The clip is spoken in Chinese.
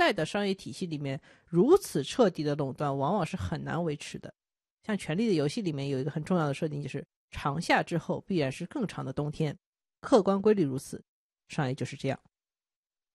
代的商业体系里面，如此彻底的垄断往往是很难维持的。像《权力的游戏》里面有一个很重要的设定，就是长夏之后必然是更长的冬天，客观规律如此，商业就是这样。